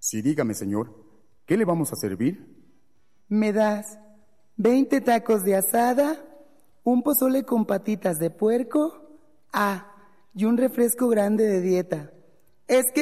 Sí, dígame, señor. ¿Qué le vamos a servir? Me das 20 tacos de asada, un pozole con patitas de puerco, y un refresco grande de dieta. Es que